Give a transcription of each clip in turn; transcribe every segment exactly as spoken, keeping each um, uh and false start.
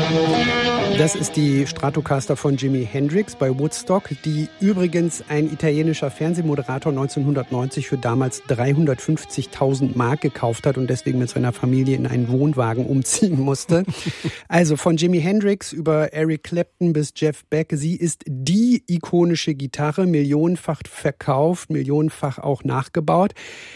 Das ist die Stratocaster von Jimi Hendrix bei Woodstock, die übrigens ein italienischer Fernsehmoderator neunzehnhundertneunzig für damals dreihundertfünfzigtausend Mark gekauft hat und deswegen mit seiner Familie in einen Wohnwagen umziehen musste. Also von Jimi Hendrix über Eric Clapton bis Jeff Beck. Sie ist die ikonische Gitarre, millionenfach verkauft, millionenfach auch nachgebaut.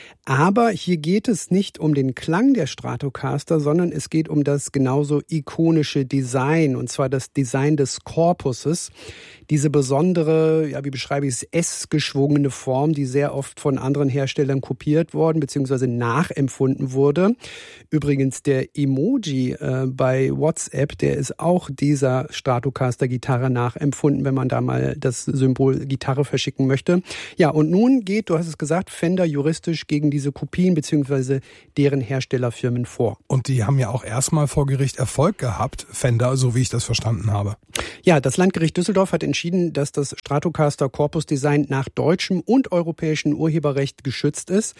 Aber hier geht es nicht um den Klang der Stratocaster, sondern es geht um das genauso ikonische Design, und zwar das Design des Korpuses. Diese besondere, ja, wie beschreibe ich es, S-geschwungene Form, die sehr oft von anderen Herstellern kopiert worden bzw. nachempfunden wurde. Übrigens der Emoji äh, bei WhatsApp, der ist auch dieser Stratocaster-Gitarre nachempfunden, wenn man da mal das Symbol Gitarre verschicken möchte. Ja, und nun geht, du hast es gesagt, Fender juristisch gegen diese Kopien bzw. deren Herstellerfirmen vor. Und die haben ja auch erstmal vor Gericht Erfolg gehabt, Fender, so wie ich das verstanden habe. Ja, das Landgericht Düsseldorf hat entschieden, dass das Stratocaster Korpusdesign nach deutschem und europäischem Urheberrecht geschützt ist.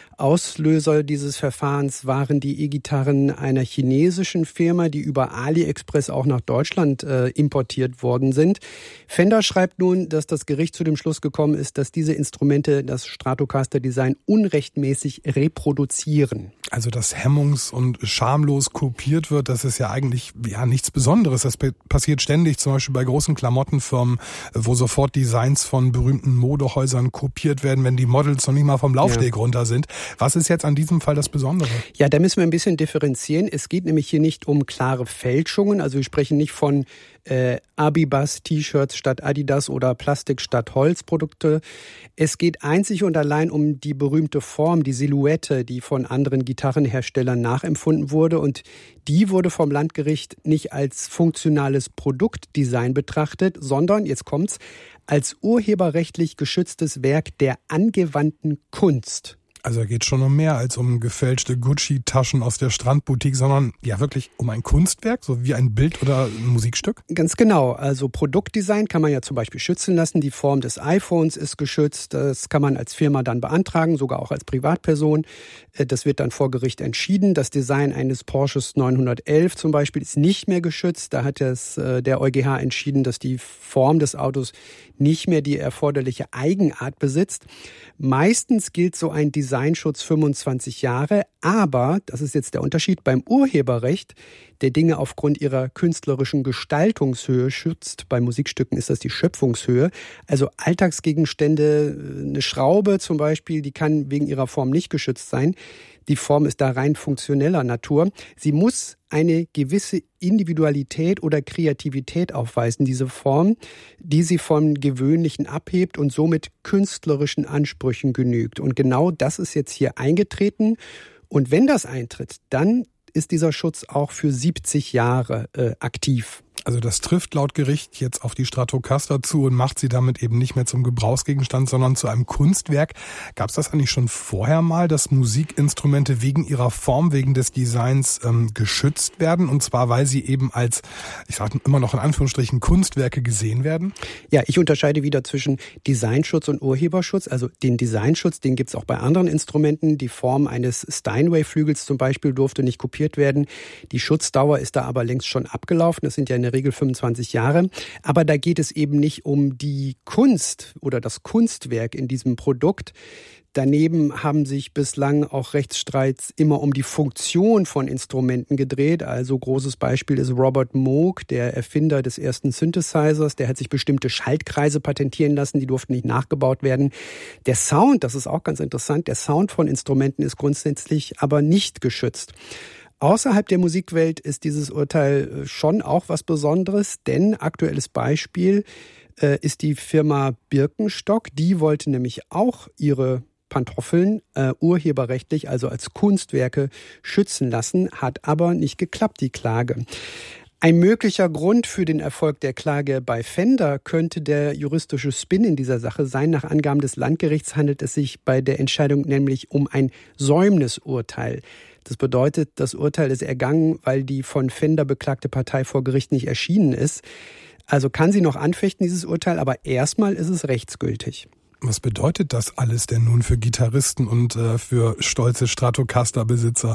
Auslöser dieses Verfahrens waren die E-Gitarren einer chinesischen Firma, die über AliExpress auch nach Deutschland äh, importiert worden sind. Fender schreibt nun, dass das Gericht zu dem Schluss gekommen ist, dass diese Instrumente das Stratocaster-Design unrechtmäßig reproduzieren. Also dass hemmungs- und schamlos kopiert wird, das ist ja eigentlich ja nichts Besonderes. Das passiert ständig, zum Beispiel bei großen Klamottenfirmen, wo sofort Designs von berühmten Modehäusern kopiert werden, wenn die Models noch nicht mal vom Laufsteg ja. runter sind. Was ist jetzt an diesem Fall das Besondere? Ja, da müssen wir ein bisschen differenzieren. Es geht nämlich hier nicht um klare Fälschungen. Also wir sprechen nicht von äh, Abibas-T-Shirts statt Adidas oder Plastik statt Holzprodukte. Es geht einzig und allein um die berühmte Form, die Silhouette, die von anderen Gitarrenherstellern nachempfunden wurde. Und die wurde vom Landgericht nicht als funktionales Produktdesign betrachtet, sondern, jetzt kommt's, als urheberrechtlich geschütztes Werk der angewandten Kunst. Also da geht es schon um mehr als um gefälschte Gucci-Taschen aus der Strandboutique, sondern ja wirklich um ein Kunstwerk, so wie ein Bild oder ein Musikstück? Ganz genau. Also Produktdesign kann man ja zum Beispiel schützen lassen. Die Form des iPhones ist geschützt. Das kann man als Firma dann beantragen, sogar auch als Privatperson. Das wird dann vor Gericht entschieden. Das Design eines Porsches neunhundertelf zum Beispiel ist nicht mehr geschützt. Da hat das, der EuGH entschieden, dass die Form des Autos nicht mehr die erforderliche Eigenart besitzt. Meistens gilt so ein Designschutz fünfundzwanzig Jahre, aber, das ist jetzt der Unterschied, beim Urheberrecht, der Dinge aufgrund ihrer künstlerischen Gestaltungshöhe schützt. Bei Musikstücken ist das die Schöpfungshöhe. Also Alltagsgegenstände, eine Schraube zum Beispiel, die kann wegen ihrer Form nicht geschützt sein. Die Form ist da rein funktioneller Natur. Sie muss eine gewisse Individualität oder Kreativität aufweisen, diese Form, die sie vom Gewöhnlichen abhebt und somit künstlerischen Ansprüchen genügt. Und genau das ist jetzt hier eingetreten. Und wenn das eintritt, dann ist dieser Schutz auch für siebzig Jahre äh, aktiv. Also das trifft laut Gericht jetzt auf die Stratocaster zu und macht sie damit eben nicht mehr zum Gebrauchsgegenstand, sondern zu einem Kunstwerk. Gab es das eigentlich schon vorher mal, dass Musikinstrumente wegen ihrer Form, wegen des Designs ähm, geschützt werden? Und zwar, weil sie eben als, ich sage immer noch in Anführungsstrichen, Kunstwerke gesehen werden? Ja, ich unterscheide wieder zwischen Designschutz und Urheberschutz. Also den Designschutz, den gibt es auch bei anderen Instrumenten. Die Form eines Steinway-Flügels zum Beispiel durfte nicht kopiert werden. Die Schutzdauer ist da aber längst schon abgelaufen. Das sind ja in der Regel fünfundzwanzig Jahre. Aber da geht es eben nicht um die Kunst oder das Kunstwerk in diesem Produkt. Daneben haben sich bislang auch Rechtsstreits immer um die Funktion von Instrumenten gedreht. Also großes Beispiel ist Robert Moog, der Erfinder des ersten Synthesizers. Der hat sich bestimmte Schaltkreise patentieren lassen, die durften nicht nachgebaut werden. Der Sound, das ist auch ganz interessant, der Sound von Instrumenten ist grundsätzlich aber nicht geschützt. Außerhalb der Musikwelt ist dieses Urteil schon auch was Besonderes, denn aktuelles Beispiel äh, ist die Firma Birkenstock. Die wollte nämlich auch ihre Pantoffeln äh, urheberrechtlich, also als Kunstwerke, schützen lassen, hat aber nicht geklappt, die Klage. Ein möglicher Grund für den Erfolg der Klage bei Fender könnte der juristische Spin in dieser Sache sein. Nach Angaben des Landgerichts handelt es sich bei der Entscheidung nämlich um ein Säumnisurteil. Das bedeutet, das Urteil ist ergangen, weil die von Fender beklagte Partei vor Gericht nicht erschienen ist. Also kann sie noch anfechten, dieses Urteil, aber erstmal ist es rechtsgültig. Was bedeutet das alles denn nun für Gitarristen und äh, für stolze Stratocaster-Besitzer?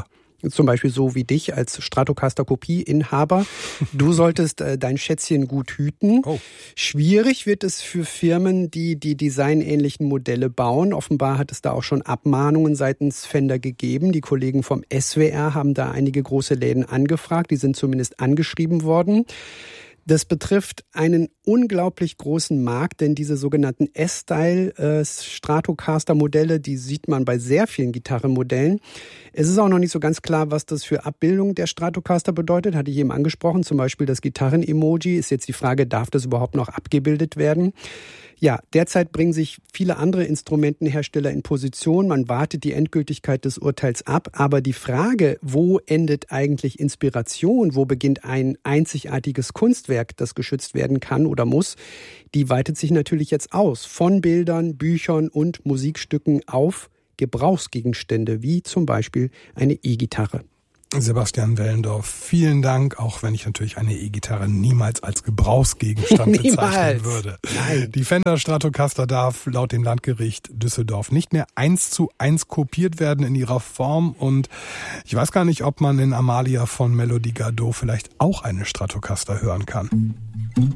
Zum Beispiel so wie dich als Stratocaster-Kopie-Inhaber. Du solltest äh, dein Schätzchen gut hüten. Oh. Schwierig wird es für Firmen, die die designähnlichen Modelle bauen. Offenbar hat es da auch schon Abmahnungen seitens Fender gegeben. Die Kollegen vom S W R haben da einige große Läden angefragt. Die sind zumindest angeschrieben worden. Das betrifft einen unglaublich großen Markt, denn diese sogenannten S-Style-Stratocaster-Modelle, die sieht man bei sehr vielen Gitarrenmodellen. Es ist auch noch nicht so ganz klar, was das für Abbildung der Stratocaster bedeutet, hatte ich eben angesprochen. Zum Beispiel das Gitarren-Emoji. Ist jetzt die Frage, darf das überhaupt noch abgebildet werden? Ja, derzeit bringen sich viele andere Instrumentenhersteller in Position. Man wartet die Endgültigkeit des Urteils ab. Aber die Frage, wo endet eigentlich Inspiration, wo beginnt ein einzigartiges Kunstwerk, das geschützt werden kann oder muss, die weitet sich natürlich jetzt aus. Von Bildern, Büchern und Musikstücken auf Gebrauchsgegenstände, wie zum Beispiel eine E-Gitarre. Sebastian Wellendorf, vielen Dank, auch wenn ich natürlich eine E-Gitarre niemals als Gebrauchsgegenstand bezeichnen würde. Nein. Die Fender Stratocaster darf laut dem Landgericht Düsseldorf nicht mehr eins zu eins kopiert werden in ihrer Form und ich weiß gar nicht, ob man in Amalia von Melody Gardot vielleicht auch eine Stratocaster hören kann.